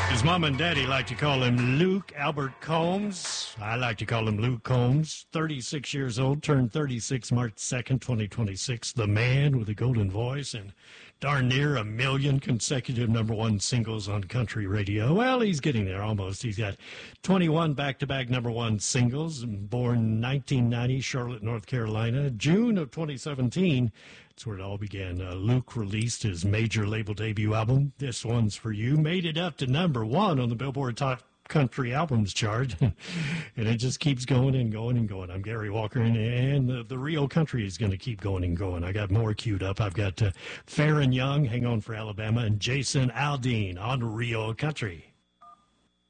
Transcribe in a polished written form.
His mom and daddy like to call him Luke Albert Combs. I like to call him Luke Combs. 36 years old, turned 36 March 2nd, 2026. The man with a golden voice and darn near 1 million consecutive #1 singles on country radio. Well, he's getting there almost. He's got 21 back-to-back #1 singles. Born 1990, Charlotte, North Carolina. June of 2017. That's where it all began. Luke released his major label debut album, This One's For You, made it up to #1 on the Billboard Top Country Albums chart, and it just keeps going and going and going. I'm Gary Walker, and the real country is going to keep going and going. I got more queued up. I've got Farron Young, Hang On for Alabama, and Jason Aldean on Real Country.